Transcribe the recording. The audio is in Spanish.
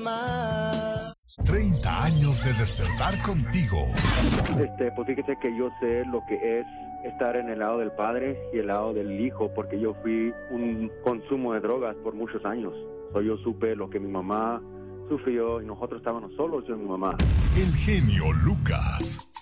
más. 30 años de despertar contigo. Pues fíjese que yo sé lo que es estar en el lado del padre y el lado del hijo, porque yo fui un consumo de drogas por muchos años. Yo supe lo que mi mamá sufrió y nosotros estábamos solos, yo y mi mamá. El genio Lucas.